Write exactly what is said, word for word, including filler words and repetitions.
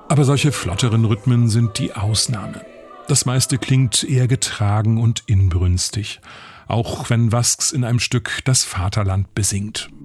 Aber solche flotteren Rhythmen sind die Ausnahme. Das meiste klingt eher getragen und inbrünstig, auch wenn Wasks in einem Stück das Vaterland besingt.